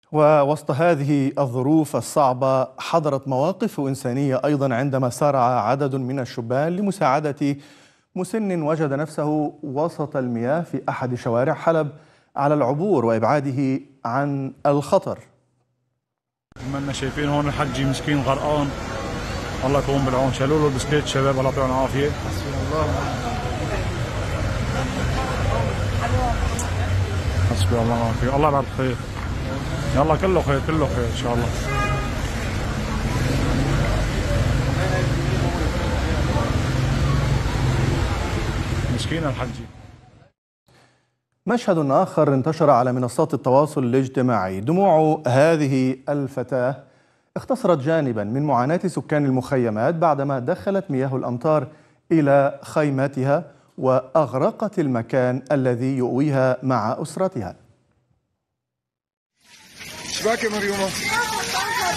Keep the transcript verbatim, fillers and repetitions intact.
ووسط هذه الظروف الصعبة حضرت مواقف إنسانية أيضا عندما سارع عدد من الشبان لمساعدة مسن وجد نفسه وسط المياه في أحد شوارع حلب على العبور وإبعاده عن الخطر. ما شايفين هون الحجي مسكين غرقان، الله يكون بالعون. شالوا له البسكليت الشباب، الله يعطيهم العافية. حسبي الله ونعم الوكيل. الله يبارك خير، يلا كله خير كله خير ان شاء الله. مسكين الحجي. مشهد آخر انتشر على منصات التواصل الاجتماعي. دموع هذه الفتاة اختصرت جانبا من معاناة سكان المخيمات بعدما دخلت مياه الأمطار إلى خيماتها وأغرقت المكان الذي يؤويها مع أسرتها. شباك يا مريومة.